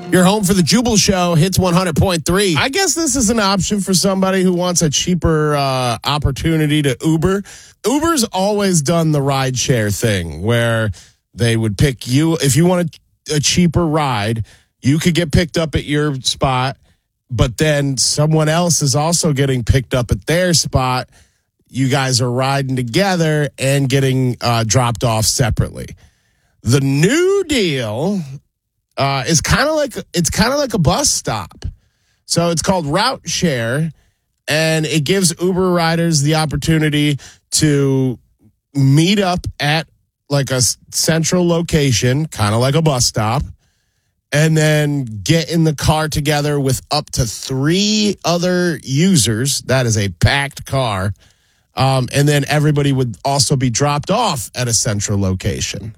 You're home for the Jubal Show, Hits 100.3. I guess this is an option for somebody who wants a cheaper opportunity to Uber. Uber's always done the ride share thing where they would pick you. If you want a cheaper ride, you could get picked up at your spot, but then someone else is also getting picked up at their spot. You guys are riding together and getting dropped off separately. The new deal is kind of like a bus stop. So it's called Route Share, and it gives Uber riders the opportunity to meet up at like a central location, kind of like a bus stop, and then get in the car together with up to 3 other users. That is a packed car. And then everybody would also be dropped off at a central location.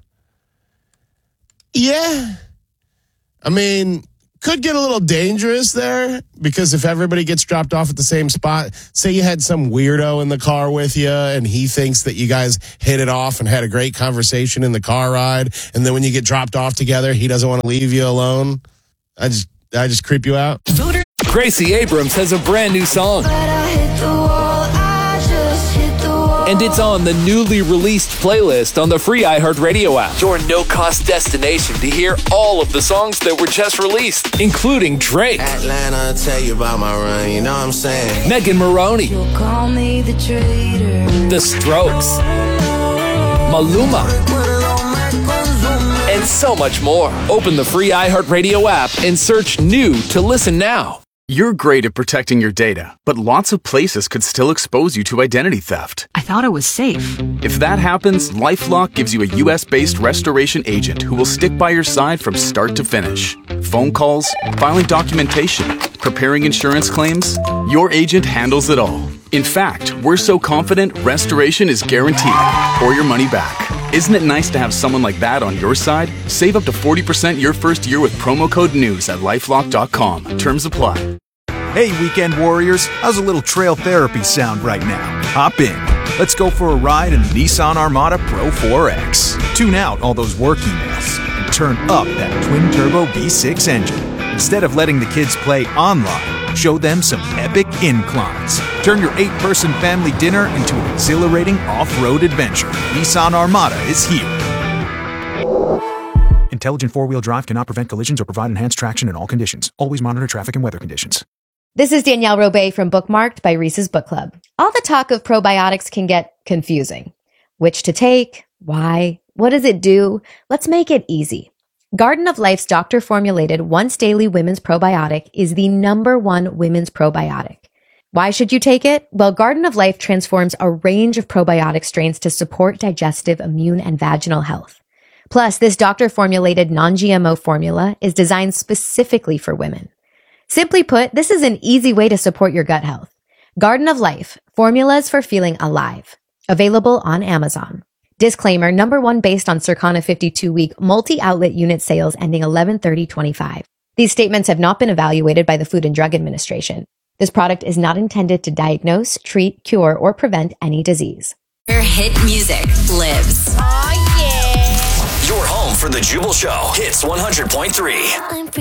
Yeah. I mean, could get a little dangerous there because if everybody gets dropped off at the same spot, say you had some weirdo in the car with you and he thinks that you guys hit it off and had a great conversation in the car ride, and then when you get dropped off together, he doesn't want to leave you alone. I just creep you out. Gracie Abrams has a brand new song. And it's on the newly released playlist on the free iHeartRadio app. Your no-cost destination to hear all of the songs that were just released, including Drake, Atlanta, tell you about my run, you know what I'm saying? Megan Maroney, You'll call me the traitor. The Strokes, Maluma, and so much more. Open the free iHeartRadio app and search New to listen now. You're great at protecting your data, but lots of places could still expose you to identity theft. I thought it was safe. If that happens, LifeLock gives you a U.S.-based restoration agent who will stick by your side from start to finish. Phone calls, filing documentation, preparing insurance claims, your agent handles it all. In fact, we're so confident restoration is guaranteed or your money back. Isn't it nice to have someone like that on your side? Save up to 40% your first year with promo code NEWS at LifeLock.com. Terms apply. Hey, weekend warriors, how's a little trail therapy sound right now? Hop in. Let's go for a ride in the Nissan Armada Pro 4X. Tune out all those work emails and turn up that twin-turbo V6 engine. Instead of letting the kids play online, show them some epic inclines. Turn your 8-person family dinner into an exhilarating off-road adventure. Nissan Armada is here. Intelligent four-wheel drive cannot prevent collisions or provide enhanced traction in all conditions. Always monitor traffic and weather conditions. This is Danielle Robay from Bookmarked by Reese's Book Club. All the talk of probiotics can get confusing. Which to take? Why? What does it do? Let's make it easy. Garden of Life's doctor-formulated once-daily women's probiotic is the #1 women's probiotic. Why should you take it? Well, Garden of Life transforms a range of probiotic strains to support digestive, immune, and vaginal health. Plus, this doctor-formulated non-GMO formula is designed specifically for women. Simply put, this is an easy way to support your gut health. Garden of Life, formulas for feeling alive. Available on Amazon. Disclaimer, #1 based on Circana 52-week multi-outlet unit sales ending 11/30/25. These statements have not been evaluated by the Food and Drug Administration. This product is not intended to diagnose, treat, cure, or prevent any disease. Where hit music lives. Oh, yeah. You're home for the Jubal Show. Hits 100.3.